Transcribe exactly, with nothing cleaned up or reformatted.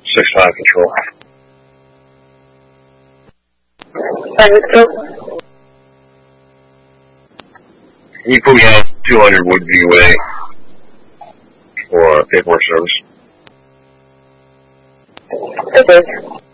six five control. Understood. You put me on two hundred Woodview Way for paperwork service. Okay.